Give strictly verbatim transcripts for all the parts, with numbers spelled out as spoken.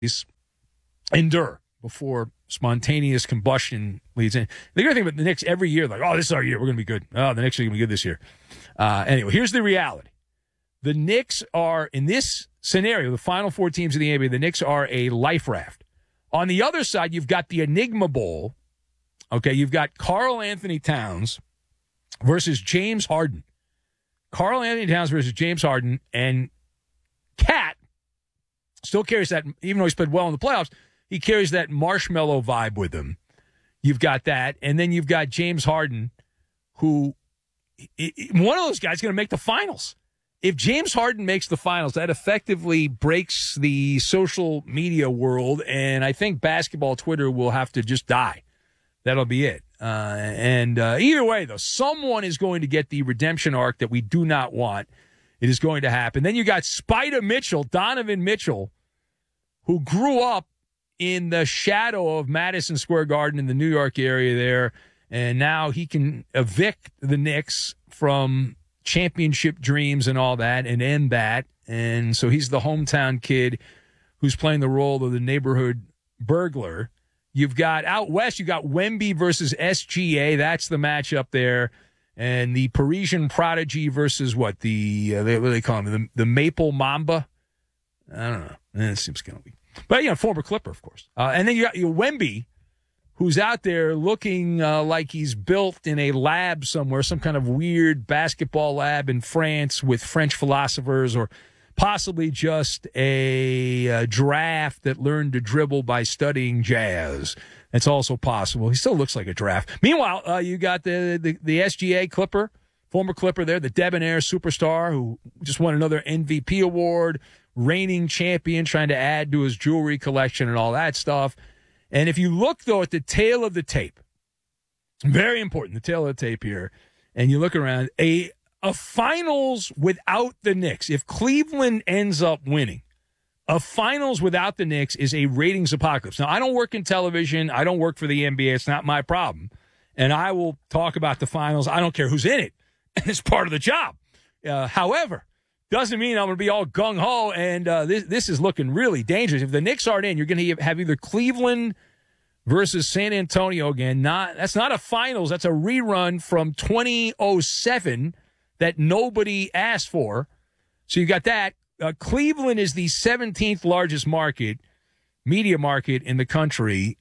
endure before spontaneous combustion leads in. The good thing about the Knicks every year, like, oh, this is our year. We're going to be good. Oh, the Knicks are going to be good this year. Uh, anyway, here's the reality. The Knicks are, in this scenario, the final four teams of the N B A, the Knicks are a life raft. On the other side, you've got the Enigma Bowl. Okay, you've got Karl Anthony Towns versus James Harden. Karl Anthony Towns versus James Harden. And Cat still carries that, even though he's played well in the playoffs, he carries that marshmallow vibe with him. You've got that. And then you've got James Harden, who, one of those guys is going to make the finals. If James Harden makes the finals, that effectively breaks the social media world, and I think basketball Twitter will have to just die. That'll be it. Uh, and uh, either way, though, someone is going to get the redemption arc that we do not want. It is going to happen. Then you got Spider Mitchell, Donovan Mitchell, who grew up in the shadow of Madison Square Garden in the New York area there, and now he can evict the Knicks from championship dreams and all that and end that. And so he's the hometown kid who's playing the role of the neighborhood burglar. You've got out west, you've got Wemby versus S G A. That's the matchup there. And the Parisian Prodigy versus what? The, uh, what do they call him? The, the Maple Mamba? I don't know. Eh, it seems kind of weak. But, you know, former Clipper, of course. Uh, and then you got you know, Wemby, who's out there looking uh, like he's built in a lab somewhere, some kind of weird basketball lab in France with French philosophers, or possibly just a, a giraffe that learned to dribble by studying jazz. That's also possible. He still looks like a giraffe. Meanwhile, uh, you got the, the, the S G A Clipper, former Clipper there, the debonair superstar who just won another M V P award, reigning champion, trying to add to his jewelry collection and all that stuff. And if you look, though, at the tail of the tape, very important, the tail of the tape here, and you look around, a a finals without the Knicks, if Cleveland ends up winning, a finals without the Knicks is a ratings apocalypse. Now, I don't work in television. I don't work for the N B A. It's not my problem. And I will talk about the finals. I don't care who's in it. It's part of the job. Uh, however, doesn't mean I'm going to be all gung-ho, and uh, this, this is looking really dangerous. If the Knicks aren't in, you're going to have either Cleveland versus San Antonio again. Not That's not a finals. That's a rerun from twenty oh seven that nobody asked for. So you got that. Uh, Cleveland is the seventeenth largest market, media market in the country.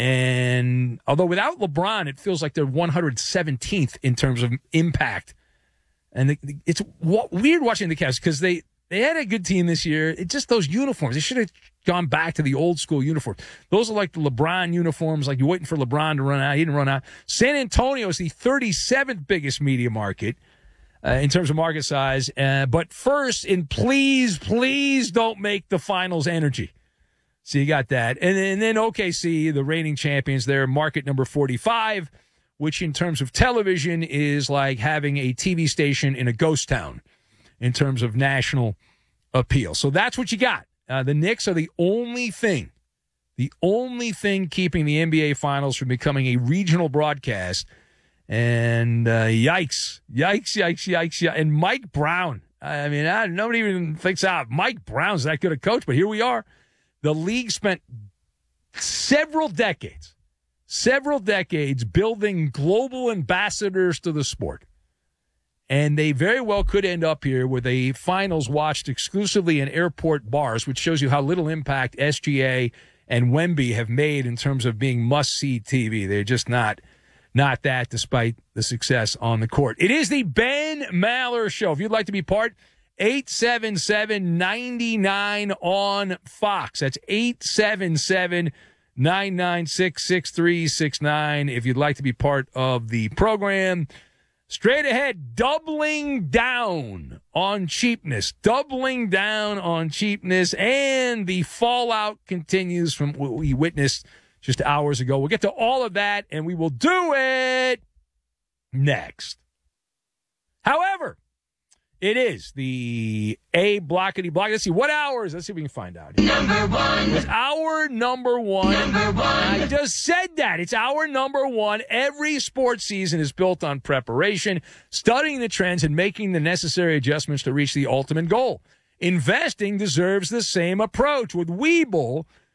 And although without LeBron, it feels like they're one hundred seventeenth in terms of impact. And the, the, it's w- weird watching the Cavs because they, they had a good team this year. It's just those uniforms. They should have gone back to the old school uniforms. Those are like the LeBron uniforms, like you're waiting for LeBron to run out. He didn't run out. San Antonio is the thirty-seventh biggest media market uh, in terms of market size. Uh, but first, and please, please don't make the finals energy. So you got that. And, and then O K C, the reigning champions, they're market number forty-five, which in terms of television is like having a T V station in a ghost town in terms of national appeal. So that's what you got. Uh, the Knicks are the only thing, the only thing keeping the N B A Finals from becoming a regional broadcast. And uh, yikes, yikes, yikes, yikes, yikes. And Mike Brown. I mean, I, nobody even thinks, ah, Mike Brown's that good a coach, but here we are. The league spent several decades, several decades building global ambassadors to the sport. And they very well could end up here with a finals watched exclusively in airport bars, which shows you how little impact S G A and Wemby have made in terms of being must-see T V. They're just not, not that, despite the success on the court. It is the Ben Maller Show. If you'd like to be part, eight seven seven, nine nine on Fox. That's eight seven seven, nine nine six, six three six nine if you'd like to be part of the program. Straight ahead, doubling down on cheapness, doubling down on cheapness, and the fallout continues from what we witnessed just hours ago. We'll get to all of that, and we will do it next. However, it is the A blockety block. Let's see, what hours? Let's see if we can find out. Number one. It's hour number one. Number one. I just said that. It's hour number one. Every sports season is built on preparation, studying the trends, and making the necessary adjustments to reach the ultimate goal. Investing deserves the same approach. With Webull,